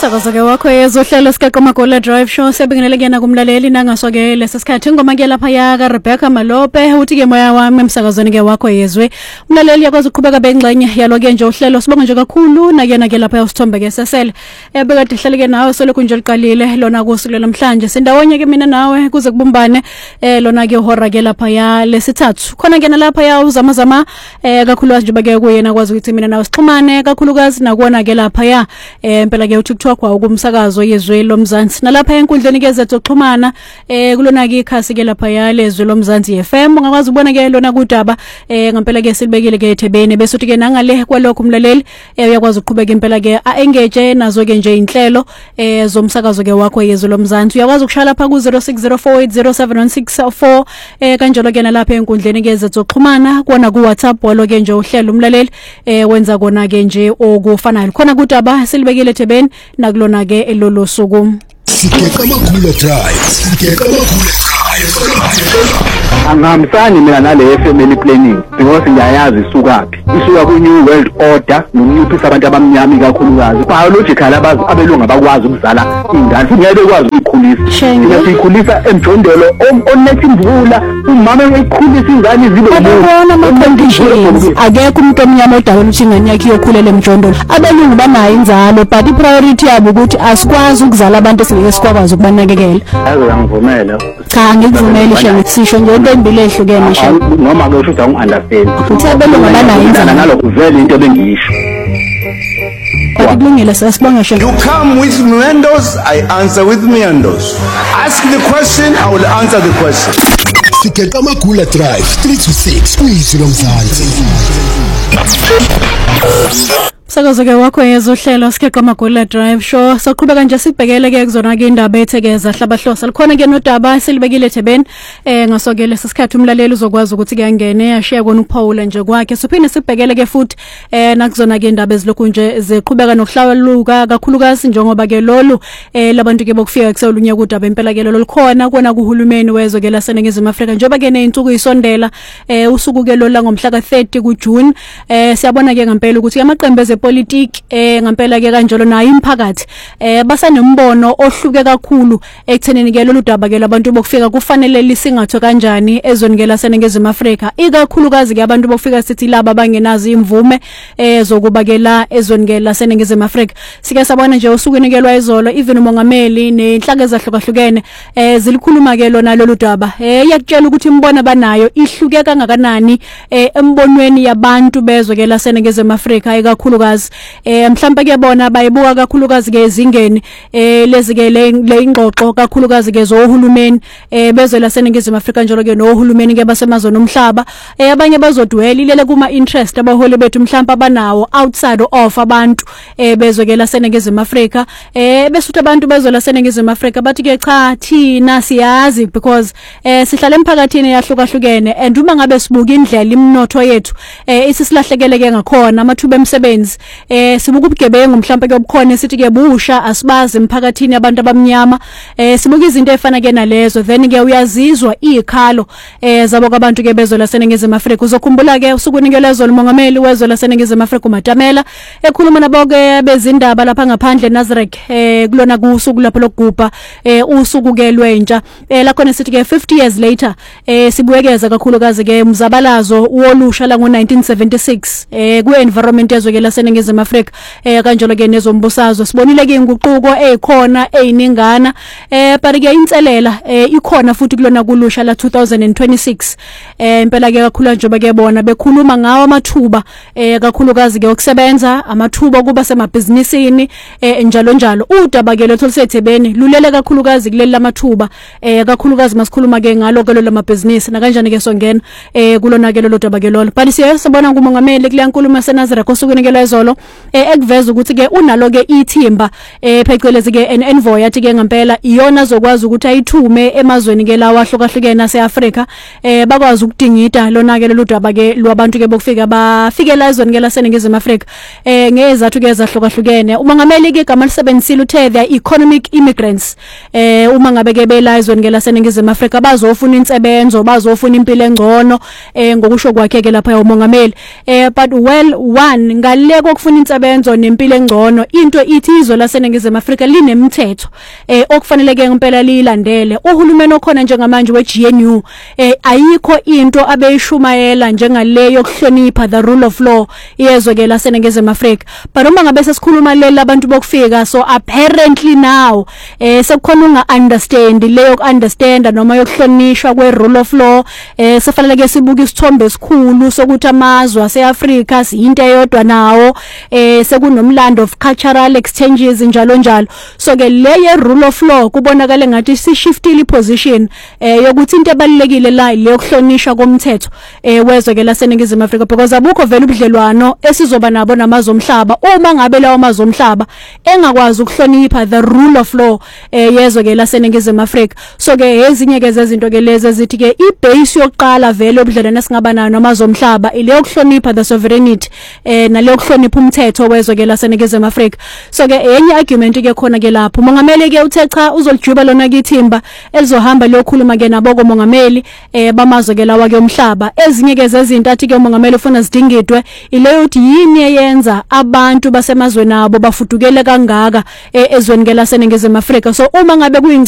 Umsakazo-ke wakho yezohlelo sikaqa Magola Drive Show sebingelele kuyena kumlaleli nangaso-ke lesikhathi ngoma ke lapha ya Rebecca Malope uthi-ke moya wami emsakazweni-ke wakho yezwe umlaleli yakwazi ukuqhubeka bengxenye yalo-ke nje uhlelo sibonga nje kakhulu nakuyena-ke lapha usithombe-ke sesele bekade hleleke nawe selokhu nje liqalile lona kusuku namhlanje sindawonye-ke mina nawe kuze kubumbane lona-ke uhora-ke lapha ya lesithathu khona-ke nalapha ya uzamazama kakhulukazi njengoba-ke kuyena kwazi ukuthi mina nawe sixhumane kakhulukazi nakuona-ke lapha ya impela-ke uTikTok wakumsakazo yezwe lomzansi nalapha enkundleni-ke zethu zokuxhumana kulona-ke ikhasi-ke lapha ya lezwe lomzansi FM ungakwazi ukubona-ke lona kudaba ngempela-ke silibekile-ke ethebeni bese uthi-ke nangale kwalokho umlaleli uyakwazi ukuqhubeka impela-ke a-engage nazo-ke nje inhlelo zomsakazo-ke wakho yezwe lomzansi uyakwazi ukushaya lapha ku-0604807164 kanjalo-ke nalapha enkundleni-ke zethu zokuxhumana kuona ku-WhatsApp walo-ke nje uhlelo umlaleli wenza kona-ke nje okufanayo khona kudaba silibekile ethebeni nakulona-ke elolo suku Sikeqa Magola Drive Angihambisani mina nale family planning because ngiyayazi isukaphi isuka ku New World Order nokunyuphisa abantu abamnyama kakhulukazi biological abelungu bakwazi ukuzala ingane ngeke bekwazi ukuyikhulisa siyikhulisa emjondolo onethi imvula umama eyikhulisa ingane zibe conditions akekho umuntu omnyama odawela ukuthi ingane yakhe iyokhulela emjondolo abelungu banayo inzalo but ipriority yabo ukuthi asikwazi ukuzala abantu esingeke sikwazi ukubanakekela angivumela cha ngikuvumela shengisisho nje into embili ehlukene shem noma ke usho ungunderstand ukuthi abelungu banayo inzalo nalokho vele into bengiyisho kulungile sasibonga shem You come with meandos, I answer with meandos. Ask the question, I will answer the question. Sikeqa Magola Drive 3 to 6 kuyizwe lomzansi Sakazo-ke wakho yezohlelo sikeqa Magola Drive Show soqhubeka nje sibhekele-ke kuzona-ke indaba ethekeza hlabahlosa likhona-ke nodaba silibekile ethebeni ngaso-ke lesisikhathi umlaleli uzokwazi ukuthi-ke angene ashiye kona ukuphawula nje kwakhe sophinde sibhekele-ke futhi nakuzona-ke indaba ezilokhu nje ziqhubeka nokuhlaluka kakhulukazi njengoba-ke lolu labantu-ke bokufika kuselunye kudaba impela-ke lolo likhona kuona kuhulumeni wezwe-ke laseNingizimu Afrika njengoba-ke ney'nsuku yisondela usuku-ke lolu langomhla ka-30 kuJune siyabona-ke ngempela ukuthi amaqembu ezepolitiki ngempela-ke kanjalo nayo imphakathi basanombono ohluke kakhulu ekuthenini-ke lolu daba-ke labantu bokufika kufanele lisingathwe kanjani ezweni-ke laseNingizimu Afrika ikakhulukazi-ke abantu bokufika sithi laba bangenazo imvume zokuba-ke la ezweni-ke laseNingizimu Afrika sike sabona nje usukwini-ke lwayizolo even umongameli nenhlaka ezahlukahlukene zilikhuluma-ke lona lolu daba iyakutshela ukuthi imbono banayo ihluke kangakanani embonweni yabantu bezwe-ke laseNingizimu Afrika ikakhulukazi mhlawumbe kuyabona bayibuka kakhulukazi-ke ezingeni lezi-ke le ingxoxo kakhulukazi-ke zohulumeni bezwe laseNingizimu Afrika njalo-ke nohulumeni-ke basemazweni omhlaba abanye bazodwela ilele kuma-interest abaholi bethu mhlawumbe abanawo outside of abantu bezwe-ke laseNingizimu Afrika bese uthi abantu bezwe laseNingizimu Afrika bathi-ke cha thina siyazi because sihlala emphakathini yahlukahlukene and uma ngabe sibuka indlela imnotho yethu isisilahlekele-ke ngakhona amathuba emsebenzi sibuka ubugebengu mhlawumbe-ke obukhona sithi-ke busha asibazi emphakathini abantu abamnyama sibuka izinto ezifana-ke nalezo then-ke uyazizwa iyikhalo zabo kwabantu-ke bezwe laseNingizimu Afrika uzokhumbula-ke usukwini-ke lezwe umongameli wezwe laseNingizimu Afrika uMatamela ekhuluma nabo-ke bezindaba lapha ngaphandle Nazareth kulona kusuku lapho lokugubha usuku-ke lwentsha lakhona sithi-ke 50 years later sibuyekeza kakhulukazi-ke umzabalazo wolusha lango-1976 ku-environment yezwe-ke laseNingizimu Afrika kanjalo-ke nezombusazwe sibonile-ke inguquko eyikhona eyiningana but-ke inselela ikhona futhi kulona kulusha la 2026 impela-ke kakhulu njengoba-ke bona bekhuluma ngawo amathuba kakhulukazi-ke okusebenza amathuba okuba semabhizinisini njalo njalo udaba-ke lotho lusethebeni lulele kakhulukazi kuleli lamathuba kakhulukazi masikhuluma-ke ngalo-ke lo lamabhizinisi nakanjani-ke songena kulona-ke lolo daba-ke lolo but siyasibona ngumongameli kuleya nkulumo yaseNazareth osukwini-ke lwezolo ekuveza ukuthi-ke unalo-ke ithimba phecelezi-ke an envoy yathi-ke ngempela iyona azokwazi ukuthi ayithume emazweni-ke lawa ahlukahlukene ase-Afrika bakwazi ukudingida lona-ke lolu daba-ke lwabantu-ke bokufika bafikela ezweni-ke laseNingizimu Afrika ngezathu-ke ezahlukahlukene umongameli-ke igama lisebenzisile uthe the economic immigrants uma ngabe-ke bela ezweni-ke laseNingizimu Afrika bazofuna insebenzo bazofuna impilo engcono ngokusho kwakhe-ke lapha umongameli but well one ngale kokufuna insebenzo nempilo engcono into ithi izwe laseNingizimu Afrika linemithetho okufanele ke ngempela lilandele. Uhulumeni okhona njengamanje weGNU ayikho into abeyishumayela njengaleyo yokuhlonipha the rule of law yezwe ke laseNingizimu Afrika. But uma ngabe sesikhuluma leli abantu bokufika, so apparently now sekukhona unga understand leyo understand noma yokuhlonishwa kwe rule of law. Sefanele ke sibuka isithombe esikhulu sokuthi amazwe aseAfrika siyinto eyodwa nawo, sekunomlando of cultural exchanges njalo njalo. So ke leye rule of law kubonakala ngathi si shiftile position yokuthi into ebalekile la leyo kuhlonishwa komthetho wezwe ke laseNingizimu Afrika, because abukho vele ubudlelwano esizoba nabo namazwe omhlaba uma ngabe lawo amazwe omhlaba engakwazi ukuhlonipha the rule of law yezwe ke laseNingizimu Afrika. So ke ezinye ke zezinto ke lezi ezithi ke ibase yokuqala vele obudlelwano esingaba nayo namazwe omhlaba ile yokuhlonipha the sovereignty nale yokuhlonipha umthetho wezwe ke laseNingizimu Afrika. So ke enye argument ke khona ke lapho umongameli ke uthe cha uzolijuba lona ke ithimba elizohamba liyokhuluma ke nabo komongameli bamazwe ke lawa ke umhlaba. Ezinye ke zezinto athi ke umongameli ufuna zidingidwe ile yokuthi yini eyenza abantu basemazweni nabo bafudukele kangaka ezweni ke laseNingizimu Afrika. So uma ngabe